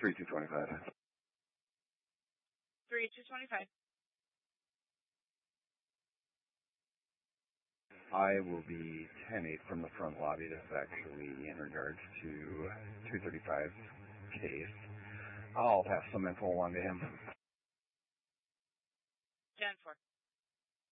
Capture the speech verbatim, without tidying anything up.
three two twenty-five. three two twenty-five. I will be ten eight from the front lobby. That's actually in regards to two thirty-five case. I'll pass some info along to him. ten four.